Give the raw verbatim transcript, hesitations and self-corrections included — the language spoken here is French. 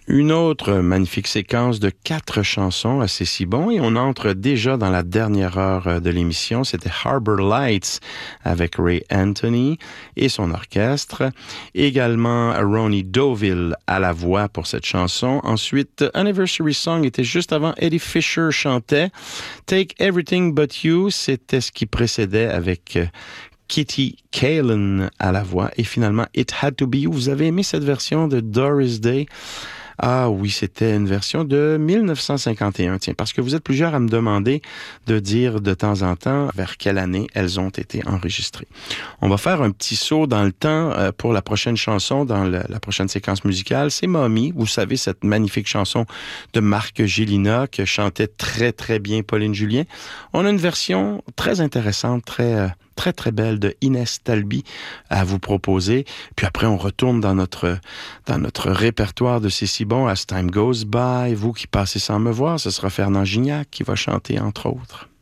Une autre magnifique séquence de quatre chansons à C'est si bon et on entre déjà dans la dernière heure de l'émission. C'était Harbor Lights avec Ray Anthony et son orchestre. Également Ronnie Deauville à la voix pour cette chanson. Ensuite, Anniversary Song était juste avant. Eddie Fisher chantait. Take Everything But You, c'était ce qui précédait avec Kitty Kalin à la voix. Et finalement, It Had to Be You. Vous avez aimé cette version de Doris Day? Ah oui, c'était une version de mille neuf cent cinquante et un, tiens, parce que vous êtes plusieurs à me demander de dire de temps en temps vers quelle année elles ont été enregistrées. On va faire un petit saut dans le temps euh, pour la prochaine chanson, dans le, la prochaine séquence musicale. C'est Mommy, vous savez, cette magnifique chanson de Marc Gélina que chantait très très bien Pauline Julien. On a une version très intéressante, très... Euh, très très belle de Inès Talbi à vous proposer. Puis après, on retourne dans notre dans notre répertoire de C'est si bon, As Time Goes By. Vous qui passez sans me voir, ce sera Fernand Gignac qui va chanter, entre autres.